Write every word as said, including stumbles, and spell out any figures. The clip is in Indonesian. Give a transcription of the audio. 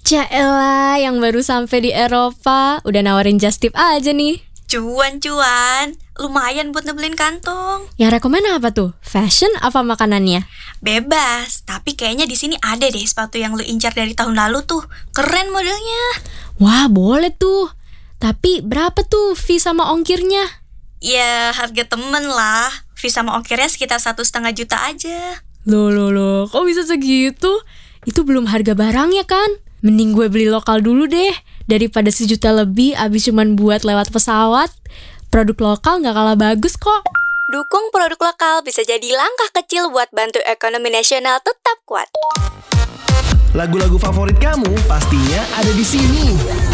Caelah, yang baru sampai di Eropa udah nawarin just tip aja nih. Cuan-cuan, lumayan buat nebelin kantong. Yang rekomen apa tuh? Fashion apa makanannya? Bebas, tapi kayaknya di sini ada deh sepatu yang lu incar dari tahun lalu tuh. Keren modelnya. Wah, boleh tuh. Tapi berapa tuh fee sama ongkirnya? Ya harga temen lah. Fee sama ongkirnya sekitar satu setengah juta aja. Loh loh loh, kok bisa segitu? Itu belum harga barangnya kan? Mending gue beli lokal dulu deh, daripada sejuta lebih abis cuman buat lewat pesawat. Produk lokal gak kalah bagus kok. Dukung produk lokal bisa jadi langkah kecil buat bantu ekonomi nasional tetap kuat. Lagu-lagu favorit kamu pastinya ada di sini.